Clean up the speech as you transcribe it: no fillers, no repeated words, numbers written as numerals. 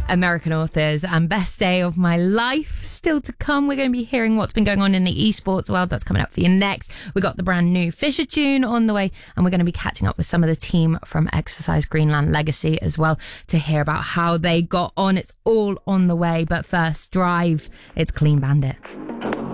American Authors and Best Day of My Life still to come. We're going to be hearing what's been going on in the esports world. That's coming up for you next. We got the brand new Fisher tune on the way, and we're going to be catching up with some of the team from Exercise Greenland Legacy as well to hear about how they got on. It's all on the way, but first, Drive. It's Clean Bandit.